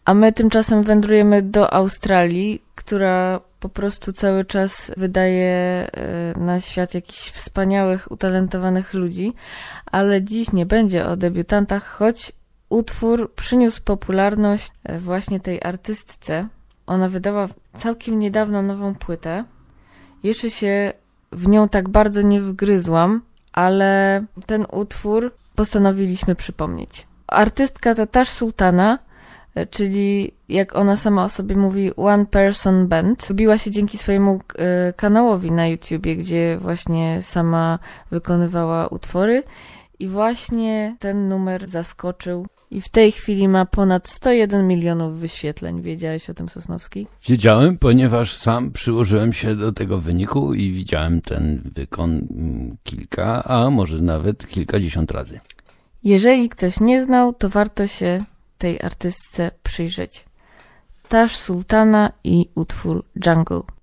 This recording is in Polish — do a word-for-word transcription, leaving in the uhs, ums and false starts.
A my tymczasem wędrujemy do Australii, która po prostu cały czas wydaje na świat jakichś wspaniałych, utalentowanych ludzi, ale dziś nie będzie o debiutantach, choć utwór przyniósł popularność właśnie tej artystce. Ona wydała całkiem niedawno nową płytę. Jeszcze się w nią tak bardzo nie wgryzłam, ale ten utwór postanowiliśmy przypomnieć. Artystka to Tash Sultana, czyli jak ona sama o sobie mówi One Person Band. Lubiła się dzięki swojemu y, kanałowi na YouTubie, gdzie właśnie sama wykonywała utwory i właśnie ten numer zaskoczył i w tej chwili ma ponad sto jeden milionów wyświetleń. Wiedziałeś o tym, Sosnowski? Wiedziałem, ponieważ sam przyłożyłem się do tego wyniku i widziałem ten wykon kilka, a może nawet kilkadziesiąt razy. Jeżeli ktoś nie znał, to warto się tej artystce przyjrzeć. Tash Sultana i utwór Jungle.